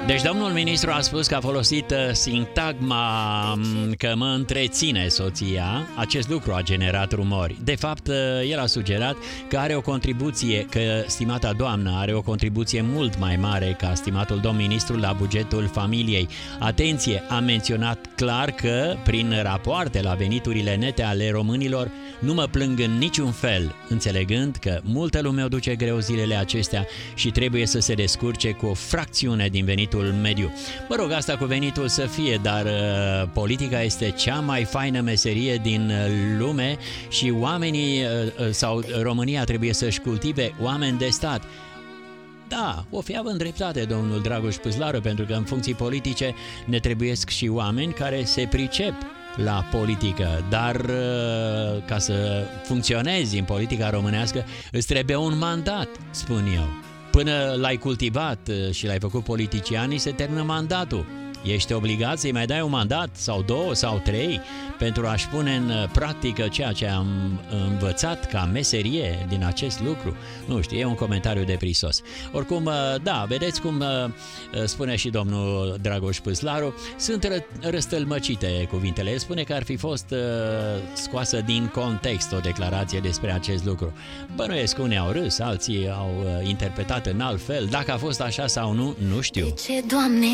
Deci domnul ministru a spus că a folosit sintagma că mă întreține soția. Acest lucru a generat rumori. De fapt, el a sugerat că are o contribuție, că stimata doamnă are o contribuție mult mai mare ca stimatul domn ministru la bugetul familiei. Atenție, a menționat clar că prin rapoarte la veniturile nete ale românilor nu mă plâng în niciun fel, înțelegând că multă lume o duce greu zilele acestea și trebuie să se descurce cu o fracțiune din venitul mediu. Mă rog, asta cu venitul să fie, dar politica este cea mai faină meserie din lume și oamenii sau România trebuie să-și cultive oameni de stat. Da, o fi având dreptate domnul Dragoș Păslaru, pentru că în funcții politice ne trebuiesc și oameni care se pricep la politică, dar ca să funcționezi în politica românească îți trebuie un mandat, spun eu. Până l-ai cultivat și l-ai făcut politician, se termină mandatul. Ești obligat să-i mai dai un mandat sau 2 sau 3 pentru a-și pune în practică ceea ce am învățat ca meserie din acest lucru. Nu știu, e un comentariu de prisos. Oricum, da, vedeți cum spune și domnul Dragoș Păslaru, sunt răstălmăcite cuvintele. El spune că ar fi fost scoasă din context o declarație despre acest lucru. Bănuiesc că unii au râs, alții au interpretat în alt fel. Dacă a fost așa sau nu, nu știu. De ce, Doamne?